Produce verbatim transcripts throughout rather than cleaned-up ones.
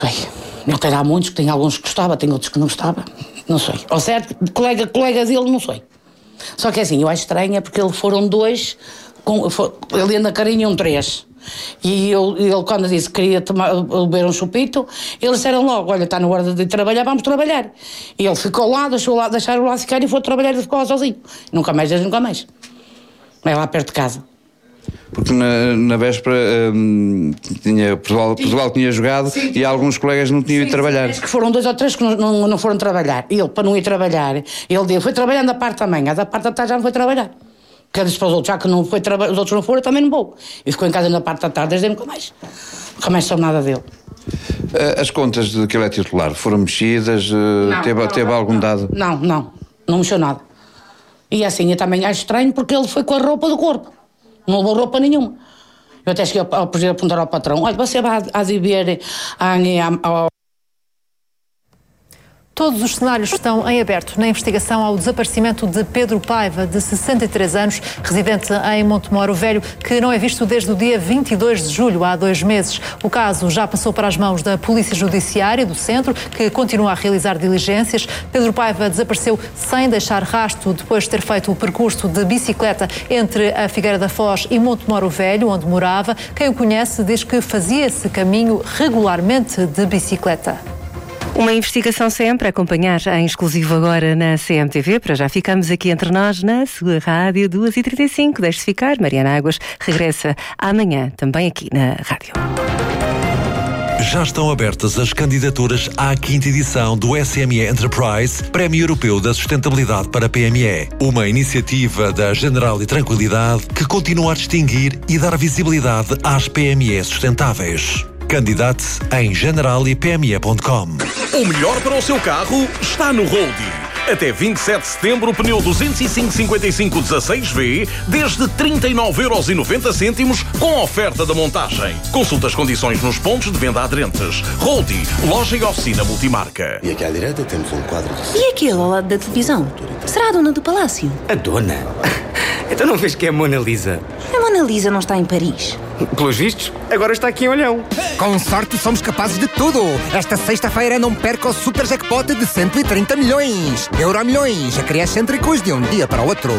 Ok. Ele tem lá muitos, tem alguns que gostava, tem outros que não gostava. Não sei. Ou certo, colega, colegas dele, não sei. Só que assim, eu acho estranho é porque eles foram dois, com, for, ele anda carinho um três. E eu, ele, quando disse que queria tomar, beber um chupito, eles disseram logo: olha, está na hora de trabalhar, vamos trabalhar. E ele ficou lá, deixou lá, deixaram lá ficar e foi trabalhar e ficou lá sozinho. Nunca mais, desde nunca mais. É lá perto de casa. Porque na, na véspera hum, tinha, Portugal, Portugal tinha jogado sim, e alguns colegas não tinham sim, ido trabalhar. Acho que foram dois ou três que não, não, não foram trabalhar. Ele, para não ir trabalhar, ele deu, foi trabalhando da parte da manhã, da parte da tarde já não foi trabalhar. Porque disse para os outros, já que não foi os outros não foram, eu também não vou. E ficou em casa na parte da tarde, desde nunca mais. Nunca mais soube nada dele. As contas de que ele é titular foram mexidas? Não, teve, não, teve não, algum não, dado? Não, não, não mexeu nada. E assim, eu também acho estranho porque ele foi com a roupa do corpo. Não levou roupa nenhuma. Eu até cheguei a, a, a perguntar ao patrão: olha, você vai a exibir ao. Todos os cenários estão em aberto na investigação ao desaparecimento de Pedro Paiva, de sessenta e três anos, residente em Montemoro Velho, que não é visto desde o dia vinte e dois de julho, há dois meses. O caso já passou para as mãos da Polícia Judiciária do Centro, que continua a realizar diligências. Pedro Paiva desapareceu sem deixar rastro depois de ter feito o percurso de bicicleta entre a Figueira da Foz e Montemoro Velho, onde morava. Quem o conhece diz que fazia esse caminho regularmente de bicicleta. Uma investigação sempre a acompanhar em exclusivo agora na C M T V. Para já ficamos aqui entre nós na sua rádio duas e trinta e cinco. Deixe-se ficar. Mariana Águas regressa amanhã também aqui na rádio. Já estão abertas as candidaturas à quinta edição do S M E Enterprise, Prémio Europeu da Sustentabilidade para P M E. Uma iniciativa da Generali Tranquilidade que continua a distinguir e dar visibilidade às P M E sustentáveis. Candidate-se em generali p m e ponto com. O melhor para o seu carro está no Roadie. Até vinte e sete de setembro, o pneu duzentos e cinco cinquenta e cinco dezasseis V desde trinta e nove euros e noventa cêntimos com oferta da montagem. Consulta as condições nos pontos de venda aderentes. Roadie, loja e oficina multimarca. E aqui à direita temos um quadro de... E aquele ao lado da televisão? Será a dona do palácio? A dona? Então não vês que é a Mona Lisa? A Mona Lisa não está em Paris. Pelos vistos, agora está aqui em Olhão. Com sorte somos capazes de tudo. Esta sexta-feira não perca o super jackpot de cento e trinta milhões. Euromilhões, a criar excêntricos de um dia para o outro.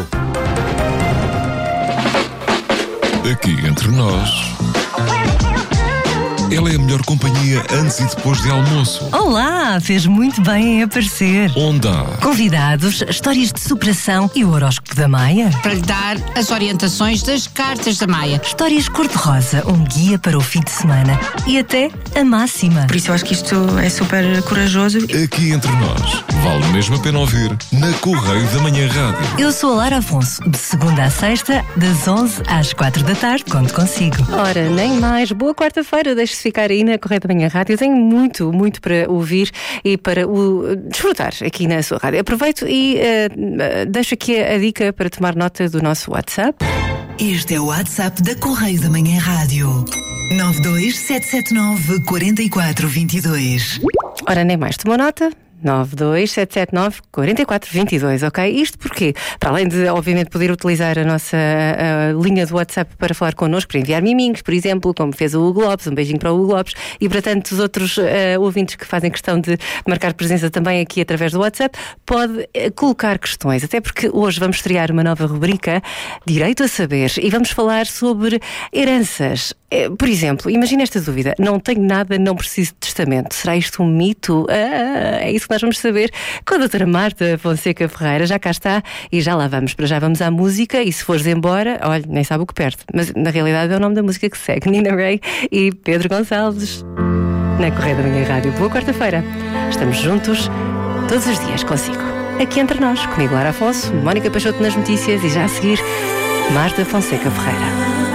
Aqui entre nós, ela é a melhor companhia antes e depois de almoço. Olá, fez muito bem em aparecer. Onde há convidados, histórias de superação e o horóscopo da Maia. Para lhe dar as orientações das cartas da Maia. Histórias cor-de-rosa, um guia para o fim de semana e até a máxima. Por isso eu acho que isto é super corajoso. Aqui entre nós, vale mesmo a pena ouvir na Correio da Manhã Rádio. Eu sou a Lara Afonso, de segunda à sexta, das onze às quatro da tarde, conto consigo. Ora, nem mais. Boa quarta-feira, deixe-se ficar aí na Correio da Manhã Rádio. Tenho muito, muito para ouvir e para o desfrutar aqui na sua rádio. Aproveito e uh, deixo aqui a, a dica para tomar nota do nosso WhatsApp. Este é o WhatsApp da Correio da Manhã Rádio. nove dois sete sete nove quatro quatro dois dois. Ora, nem mais. Tomou nota? nove dois sete sete nove quatro quatro dois dois, ok? Isto porque, para além de, obviamente, poder utilizar a nossa a linha do WhatsApp para falar connosco, para enviar miminhos, por exemplo, como fez o Hugo Lopes, um beijinho para o Hugo Lopes, e para tantos outros uh, ouvintes que fazem questão de marcar presença também aqui através do WhatsApp, pode uh, colocar questões, até porque hoje vamos estrear uma nova rubrica, Direito a Saber, e vamos falar sobre heranças. Por exemplo, imagina esta dúvida: não tenho nada, não preciso de testamento. Será isto um mito? Ah, é isso que nós vamos saber com a doutora Marta Fonseca Ferreira. Já cá está e já lá vamos. Para já vamos à música e se fores embora, olha, nem sabe o que perde. Mas na realidade é o nome da música que segue. Nina Ray e Pedro Gonçalves na Correio da Manhã Rádio. Boa quarta-feira. Estamos juntos todos os dias consigo. Aqui entre nós, comigo Lara Afonso, Mónica Peixoto nas notícias e já a seguir Marta Fonseca Ferreira.